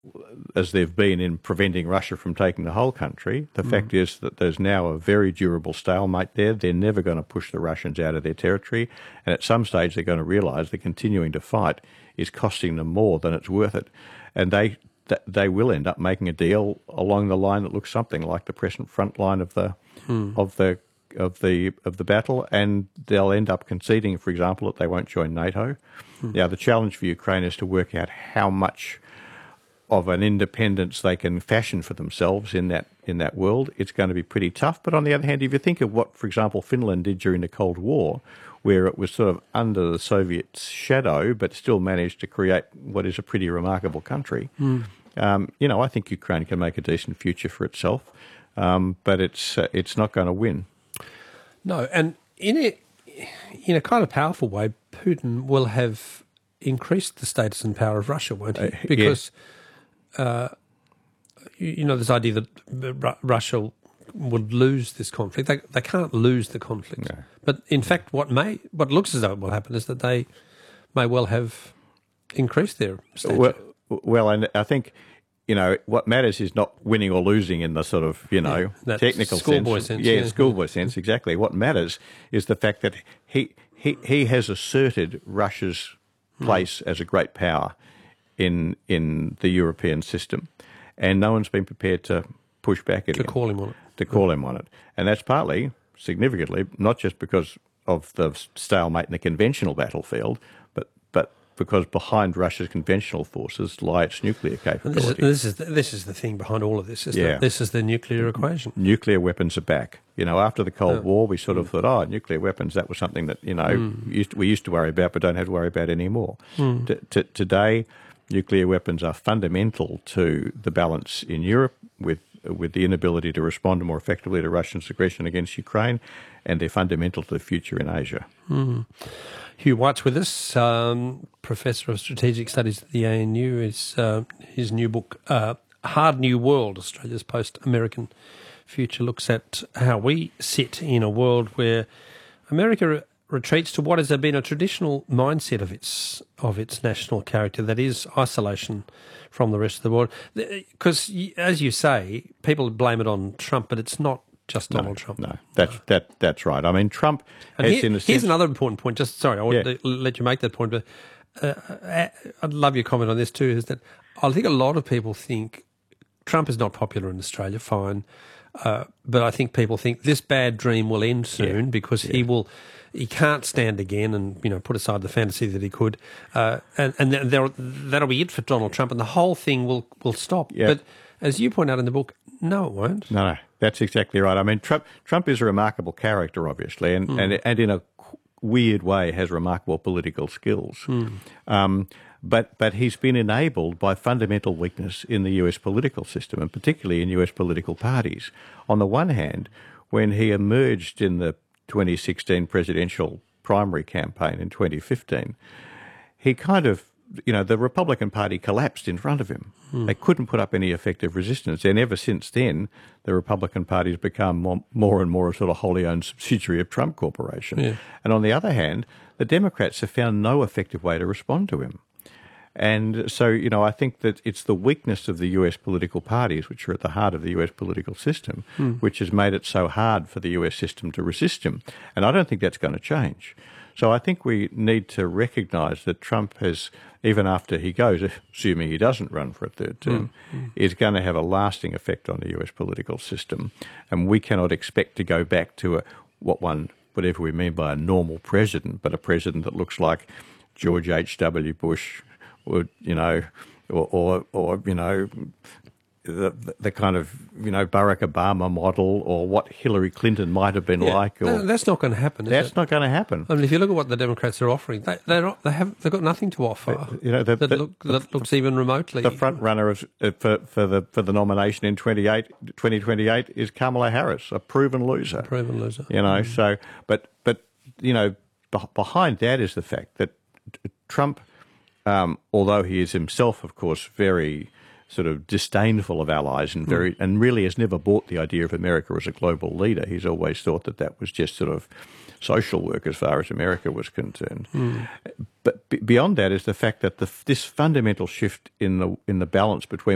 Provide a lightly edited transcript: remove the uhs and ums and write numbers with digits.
as they've been in preventing Russia from taking the whole country. The fact is that there's now a very durable stalemate there. They're never going to push the Russians out of their territory, and at some stage they're going to realise that continuing to fight is costing them more than it's worth it, and they will end up making a deal along the line that looks something like the present front line of the battle, and they'll end up conceding, for example, that they won't join NATO. Now, the challenge for Ukraine is to work out how much of an independence they can fashion for themselves in that world. It's going to be pretty tough. But on the other hand, if you think of what, for example, Finland did during the Cold War, where it was sort of under the Soviet shadow, but still managed to create what is a pretty remarkable country, I think Ukraine can make a decent future for itself, but it's not going to win. No, and in a kind of powerful way, Putin will have increased the status and power of Russia, won't he? Because, this idea that Russia would lose this conflict. They can't lose the conflict. No. But in fact, what looks as though it will happen is that they may well have increased their stature. Well, and I think, what matters is not winning or losing in the sort of, technical schoolboy sense. Yeah, schoolboy sense, exactly. What matters is the fact that he has asserted Russia's place as a great power in the European system, and no one's been prepared to push back at him. To call him on it. To call him on it. And that's partly, significantly, not just because of the stalemate in the conventional battlefield, but because behind Russia's conventional forces lie its nuclear capability. This is the thing behind all of this. This is the nuclear equation. Nuclear weapons are back. After the Cold War, we sort of thought, nuclear weapons, that was something that, we used to worry about but don't have to worry about anymore. Today, nuclear weapons are fundamental to the balance in Europe with the inability to respond more effectively to Russian aggression against Ukraine, and they're fundamental to the future in Asia. Hugh White's with us, Professor of Strategic Studies at the ANU. His new book, Hard New World, Australia's Post-American Future, looks at how we sit in a world where America retreats to what has been a traditional mindset of its national character, that is isolation from the rest of the world. Because, as you say, people blame it on Trump, but it's not just Donald Trump. No, that's right. I mean, Trump has in a sense... Here's another important point. I want to let you make that point, but I'd love your comment on this too, is that I think a lot of people think Trump is not popular in Australia, fine, but I think people think this bad dream will end soon because he can't stand again, and put aside the fantasy that he could, and that'll be it for Donald Trump, and the whole thing will stop. Yeah. But as you point out in the book, no, it won't. No, that's exactly right. I mean, Trump is a remarkable character, obviously, and in a weird way has remarkable political skills. But he's been enabled by fundamental weakness in the US political system, and particularly in US political parties. On the one hand, when he emerged in the 2016 presidential primary campaign in 2015, he kind of, the Republican Party collapsed in front of him. They couldn't put up any effective resistance. And ever since then, the Republican Party has become more and more a sort of wholly owned subsidiary of Trump Corporation. Yeah. And on the other hand, the Democrats have found no effective way to respond to him. And so, I think that it's the weakness of the US political parties, which are at the heart of the US political system, which has made it so hard for the US system to resist him. And I don't think that's going to change. So I think we need to recognise that Trump has, even after he goes, assuming he doesn't run for a third term, is going to have a lasting effect on the US political system. And we cannot expect to go back to whatever we mean by a normal president, but a president that looks like George H.W. Bush, or the kind of Barack Obama model, or what Hillary Clinton might have been like. That's not going to happen. That's not going to happen. I mean, if you look at what the Democrats are offering, they've got nothing to offer. That looks even remotely. The front runner for the nomination in 2028 is Kamala Harris, a proven loser. So but behind that is the fact that Trump, although he is himself, of course, very sort of disdainful of allies and really has never bought the idea of America as a global leader. He's always thought that was just sort of social work as far as America was concerned. But beyond that is the fact that this fundamental shift in the balance between